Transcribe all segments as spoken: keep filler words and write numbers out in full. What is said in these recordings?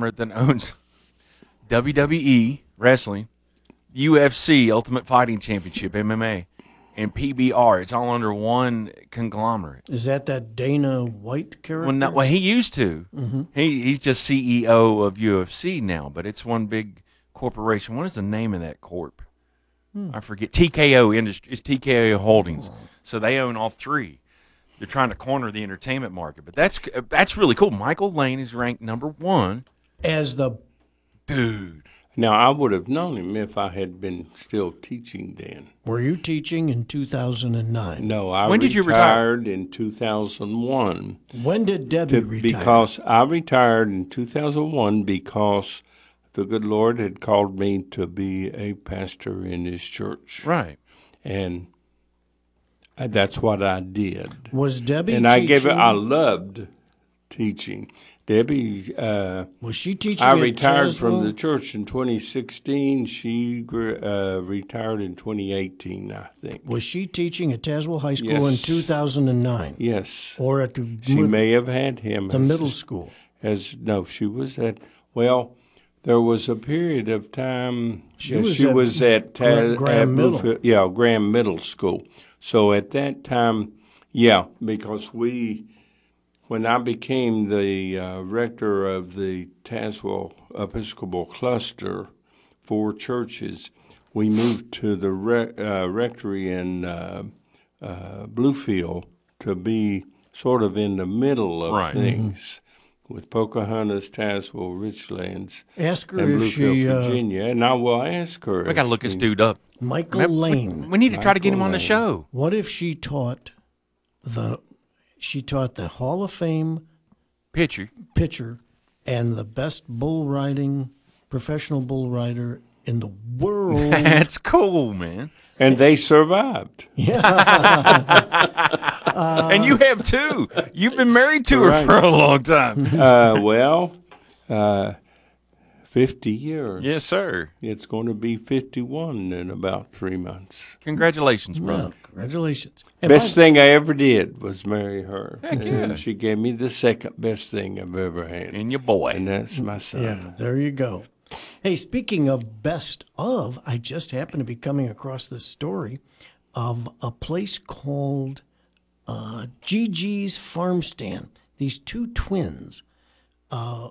conglomerate that owns W W E, wrestling, U F C, Ultimate Fighting Championship, M M A, and P B R. It's all under one conglomerate. Is that that Dana White character? Well, no, well he used to. Mm-hmm. He He's just C E O of U F C now, but it's one big corporation. What is the name of that corp? Hmm. I forget. T K O Industries. It's T K O Holdings. Oh. So they own all three. They're trying to corner the entertainment market, but that's that's really cool. Michael Lane is ranked number one as the dude. Now, I would have known him if I had been still teaching then. Were you teaching in two thousand nine? No, I when did you retire? retired in two thousand one. When did Debbie to, retire? Because I retired in two thousand one because the good Lord had called me to be a pastor in his church. Right. And that's what I did. Was Debbie And teaching? I gave it, I loved teaching. Debbie, uh, was she teaching? I at retired Tazewell? from the church in twenty sixteen. She uh, retired in twenty eighteen, I think. Was she teaching at Tazewell High School Yes. in two thousand nine? Yes. Or at the She may have had him. the as, middle school? As no, she was at. Well, there was a period of time. She uh, was she at was at, Ta- Gra- Graham at Middle. Bluefield- yeah, Graham Middle School. So at that time, yeah, because we. When I became the uh, rector of the Tazewell Episcopal Cluster, four churches, we moved to the re- uh, rectory in uh, uh, Bluefield to be sort of in the middle of right. things mm-hmm. with Pocahontas, Tazewell, Richlands, ask her and if Bluefield, she, uh, Virginia. And I will ask her. We got to look this dude up. Michael Man, Lane. We, we need to try to get him Michael on the Lane. show. What if she taught the she taught the Hall of Fame Pitcher. pitcher and the best bull riding professional bull rider in the world? That's cool, man. And they survived. Yeah. uh, and you have too. You've been married to right. her for a long time. uh, well, uh, fifty years. Yes, sir. It's going to be fifty-one in about three months. Congratulations, brother. Well, congratulations. And Best by, thing I ever did was marry her. Heck yeah. And she gave me the second best thing I've ever had. And your boy. And that's my son. Yeah, there you go. Hey, speaking of best of, I just happened to be coming across this story of a place called uh, Gigi's Farm Stand. These two twins, uh,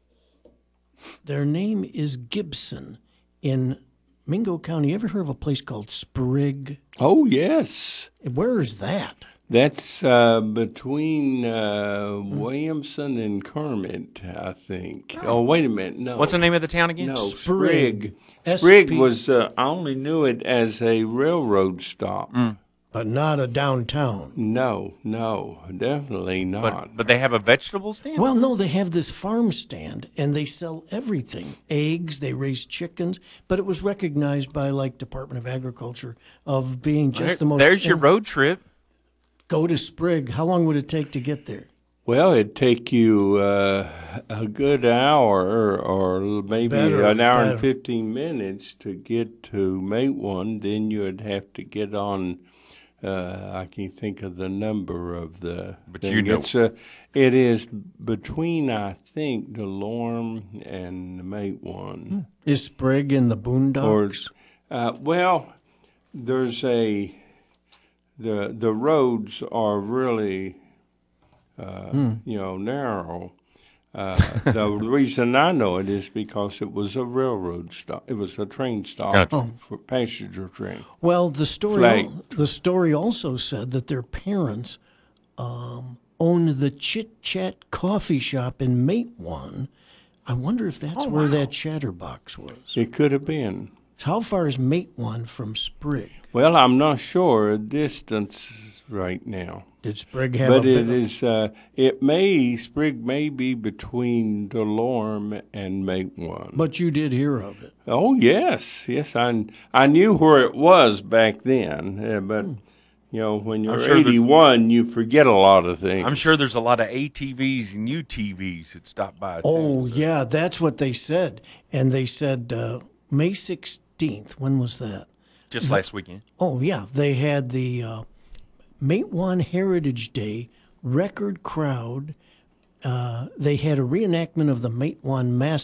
their name is Gibson in Mingo County. You ever heard of a place called Sprigg? Oh, yes. Where is that? That's uh, between uh, Williamson and Kermit, I think. Oh. oh, wait a minute. No. What's the name of the town again? No, Sprigg. Sprigg. Sprigg S P was, uh, I only knew it as a railroad stop. Mm. But not a downtown. No, no, definitely not. But, but they have a vegetable stand? Well, no, they have this farm stand, and they sell everything. Eggs, they raise chickens, but it was recognized by, like, Department of Agriculture of being just there, the most... There's your road trip. Go to Sprigg. How long would it take to get there? Well, it'd take you uh, a good hour or maybe Better, an hour better. and fifteen minutes to get to Matewan. Then you'd have to get on... Uh, I can't think of the number of the. But thing. you know, it's a, it is between I think Delorme and Matewan. Is Sprigg in the boondocks? Or, uh, well, there's a the the roads are really, uh, hmm. you know, narrow. Uh, the reason I know it is because it was a railroad stop. It was a train stop Gotcha. for passenger train. Well, the story Flagged. the story also said that their parents um, owned the Chit Chat coffee shop in Matewan. I wonder if that's Oh, where wow. that Chatterbox was. It could have been. How far is Matewan from Sprigg? Well, I'm not sure a distance right now. Did Sprigg have But a it big, is, uh, it may, Sprigg may be between Delorme and Matewan. But you did hear of it. Oh, yes, yes, I, I knew where it was back then, uh, but, you know, when you're sure that- eighty-one, you forget a lot of things. I'm sure there's a lot of A T Vs and U T Vs that stop by. Oh, too. yeah, that's what they said. And they said uh, May sixteenth. When was that? Just last weekend. Oh, yeah. They had the uh, Matewan Heritage Day record crowd. Uh, they had a reenactment of the Matewan Massacre.